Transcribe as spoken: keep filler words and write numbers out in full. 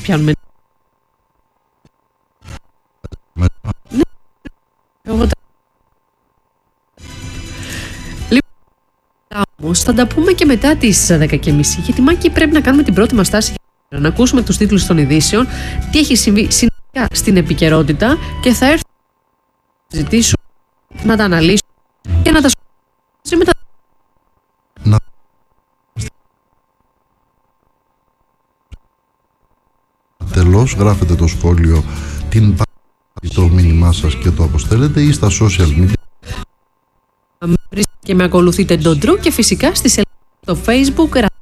πιάνουμε. Με... Ναι. Εγώ τα... Λοιπόν, όμως, θα τα πούμε και μετά τις δέκα και μισή, γιατί Μάκη πρέπει να κάνουμε την πρώτη μας στάση, να ακούσουμε τους τίτλους των ειδήσεων, τι έχει συμβεί συνολικά στην επικαιρότητα και θα έρθουμε να συζητήσουμε, να τα αναλύσουμε και να τα σχολιάσουμε μετά. Να... Τελώς γράφετε το σχόλιο, την το μήνυμά σας και το αποστέλλετε ή στα social media. Και με ακολουθείτε ντοντρού και φυσικά στη σελίδα στο Facebook.